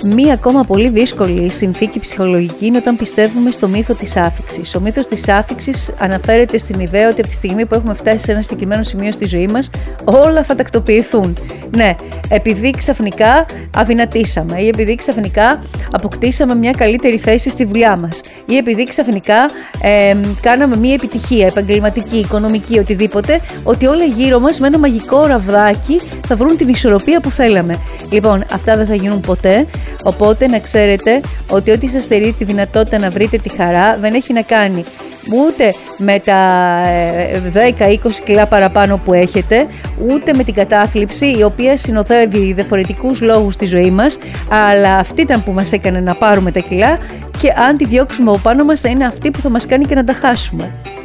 Μία ακόμα πολύ δύσκολη συνθήκη ψυχολογική είναι όταν πιστεύουμε στο μύθο της άφιξης. Ο μύθος της άφιξης αναφέρεται στην ιδέα ότι από τη στιγμή που έχουμε φτάσει σε ένα συγκεκριμένο σημείο στη ζωή μας, όλα θα τακτοποιηθούν. Ναι, επειδή ξαφνικά αδυνατήσαμε ή επειδή ξαφνικά αποκτήσαμε μια καλύτερη θέση στη δουλειά μας ή επειδή ξαφνικά κάναμε μια επιτυχία επαγγελματική, οικονομική, οτιδήποτε, ότι όλα γύρω μας με ένα μαγικό ραβδάκι θα βρουν την ισορροπία που θέλαμε. Λοιπόν, αυτά δεν θα γίνουν ποτέ, οπότε να ξέρετε ότι ό,τι σας στερεί τη δυνατότητα να βρείτε τη χαρά δεν έχει να κάνει ούτε με τα 10-20 κιλά παραπάνω που έχετε, ούτε με την κατάθλιψη, η οποία συνοδεύει διαφορετικούς λόγους στη ζωή μας, αλλά αυτή ήταν που μας έκανε να πάρουμε τα κιλά και αν τη διώξουμε από πάνω μας θα είναι αυτή που θα μας κάνει και να τα χάσουμε.